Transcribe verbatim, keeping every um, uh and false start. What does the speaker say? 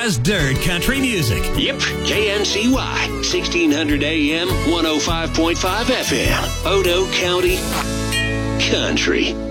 as dirt country music. Yep, K N C Y, sixteen hundred A M, one oh five point five F M, Odo County Country.